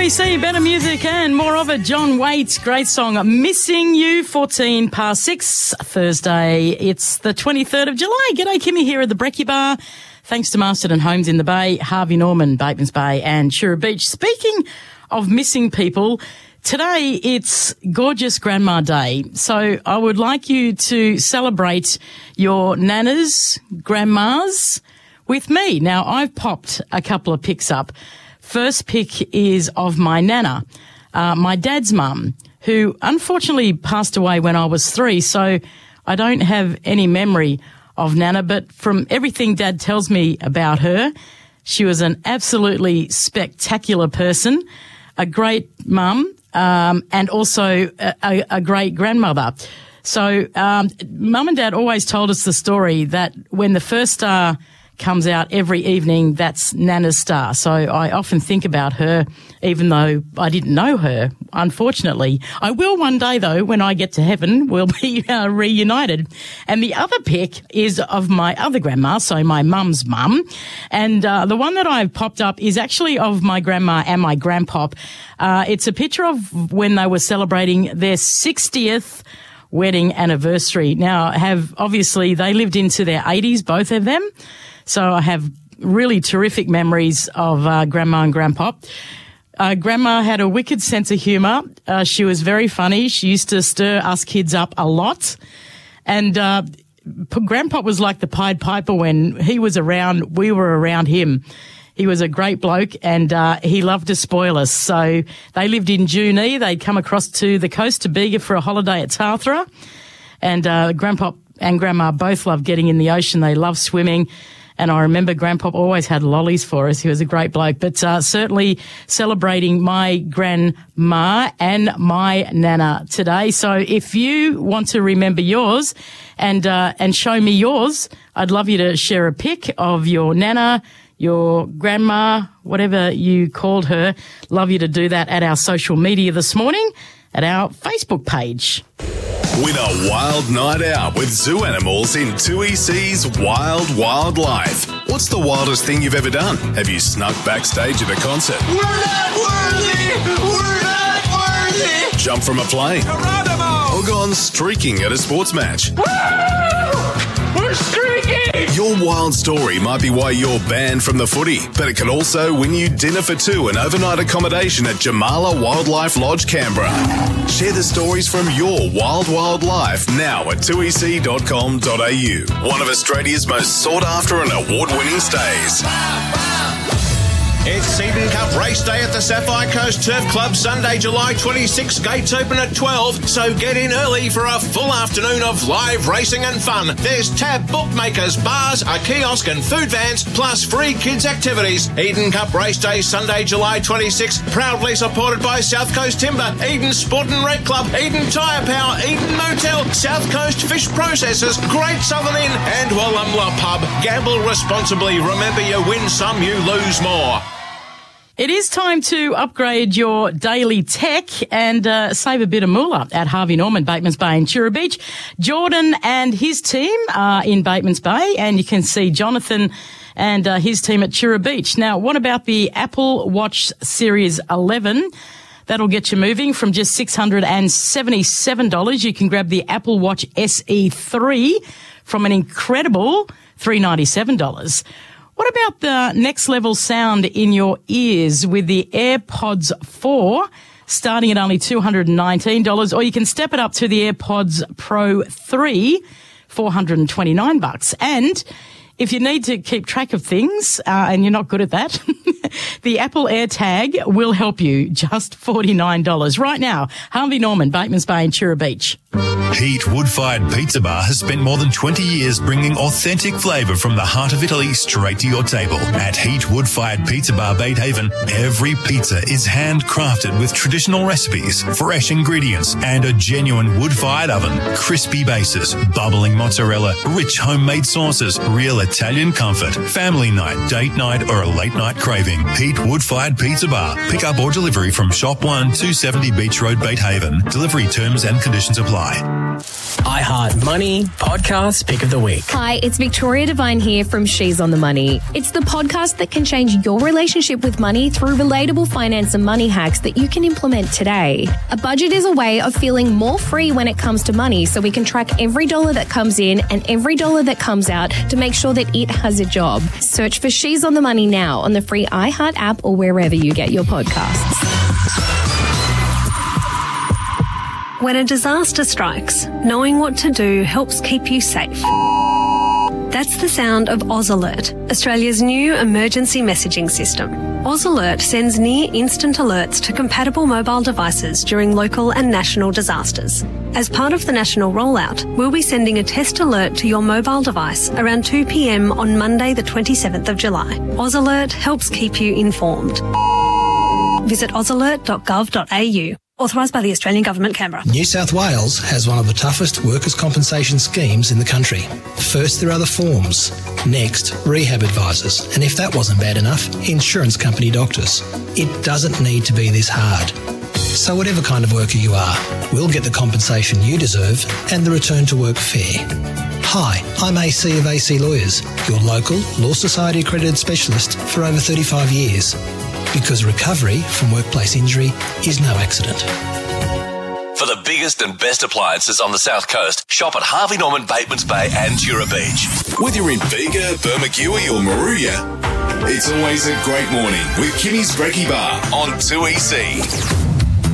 2EC, better music and more of it. John Waite's great song, Missing You, 6 Thursday. It's the 23rd of July. G'day, Kimmy here at the Brekkie Bar. Thanks to Masterton Homes in the Bay, Harvey Norman, Batemans Bay and Chura Beach. Speaking of missing people, today it's Gorgeous Grandma Day. So I would like you to celebrate your nanas, grandmas with me. Now, I've popped a couple of pics up. First pic is of my nana, my dad's mum, who unfortunately passed away when I was 3, so I don't have any memory of Nana, but from everything Dad tells me about her, she was an absolutely spectacular person, a great mum, and also a great grandmother. So Mum and Dad always told us the story that when the first star comes out every evening, that's Nana's star. So I often think about her, even though I didn't know her, unfortunately. I will one day, though, when I get to heaven, we'll be reunited. And the other pic is of my other grandma, so my mum's mum. And the one that I've popped up is actually of my grandma and my grandpop. It's a picture of when they were celebrating their 60th wedding anniversary. Now, obviously, they lived into their 80s, both of them. So I have really terrific memories of Grandma and Grandpop. Grandma had a wicked sense of humour. She was very funny. She used to stir us kids up a lot. And Grandpop was like the Pied Piper. When he was around, we were around him. He was a great bloke and he loved to spoil us. So they lived in Junee. They'd come across to the coast to Bega for a holiday at Tathra. And Grandpop and Grandma both loved getting in the ocean. They loved swimming. And I remember Grandpop always had lollies for us. He was a great bloke. But certainly celebrating my grandma and my nana today. So if you want to remember yours and show me yours, I'd love you to share a pic of your nana, your grandma, whatever you called her. Love you to do that at our social media this morning at our Facebook page. Win a wild night out with zoo animals in 2EC's Wild Wildlife. What's the wildest thing you've ever done? Have you snuck backstage at a concert? We're not worthy! We're not worthy! Jumped from a plane? Geronimo! Or gone streaking at a sports match? Woo! We're streaking! Your wild story might be why you're banned from the footy, but it can also win you dinner for 2 and overnight accommodation at Jamala Wildlife Lodge, Canberra. Share the stories from your wild wildlife now at 2ec.com.au. One of Australia's most sought after and award-winning stays. It's Eden Cup Race Day at the Sapphire Coast Turf Club, Sunday, July 26. Gates open at 12, so get in early for a full afternoon of live racing and fun. There's tab, bookmakers, bars, a kiosk and food vans, plus free kids' activities. Eden Cup Race Day, Sunday, July 26. Proudly supported by South Coast Timber, Eden Sport and Rec Club, Eden Tyre Power, Eden Motel, South Coast Fish Processors, Great Southern Inn and Wallumbla Pub. Gamble responsibly. Remember, you win some, you lose more. It is time to upgrade your daily tech and save a bit of moolah at Harvey Norman, Batemans Bay and Chura Beach. Jordan and his team are in Batemans Bay, and you can see Jonathan and his team at Chura Beach. Now, what about the Apple Watch Series 11? That'll get you moving from just $677. You can grab the Apple Watch SE3 from an incredible $397. What about the next level sound in your ears with the AirPods 4 starting at only $219, or you can step it up to the AirPods Pro 3, $429. And if you need to keep track of things and you're not good at that, the Apple AirTag will help you, just $49. Right now, Harvey Norman, Batemans Bay and Chura Beach. Heat Wood-Fired Pizza Bar has spent more than 20 years bringing authentic flavour from the heart of Italy straight to your table. At Heat Wood-Fired Pizza Bar Batehaven, every pizza is handcrafted with traditional recipes, fresh ingredients, and a genuine wood-fired oven. Crispy bases, bubbling mozzarella, rich homemade sauces, real Italian comfort, family night, date night, or a late night craving. Heat Wood-Fired Pizza Bar. Pick up or delivery from Shop 1, 270 Beach Road, Batehaven. Delivery terms and conditions apply. iHeart Money Podcast Pick of the Week. Hi, it's Victoria Devine here from She's on the Money. It's the podcast that can change your relationship with money through relatable finance and money hacks that you can implement today. A budget is a way of feeling more free when it comes to money, so we can track every dollar that comes in and every dollar that comes out to make sure that it has a job. Search for She's on the Money now on the free iHeart app or wherever you get your podcasts. When a disaster strikes, knowing what to do helps keep you safe. That's the sound of Oz Alert, Australia's new emergency messaging system. Oz Alert sends near-instant alerts to compatible mobile devices during local and national disasters. As part of the national rollout, we'll be sending a test alert to your mobile device around 2 p.m. on Monday the 27th of July. Oz Alert helps keep you informed. Visit ozalert.gov.au. Authorised by the Australian Government, Canberra. New South Wales has one of the toughest workers' compensation schemes in the country. First, there are the forms. Next, rehab advisors. And if that wasn't bad enough, insurance company doctors. It doesn't need to be this hard. So whatever kind of worker you are, we'll get the compensation you deserve and the return to work fair. Hi, I'm AC of AC Lawyers, your local Law Society accredited specialist for over 35 years. Because recovery from workplace injury is no accident. For the biggest and best appliances on the South Coast, shop at Harvey Norman, Batemans Bay and Tura Beach. Whether you're in Bega, Bermagui or Moruya, it's always a great morning with Kimmy's Brekkie Bar on 2EC.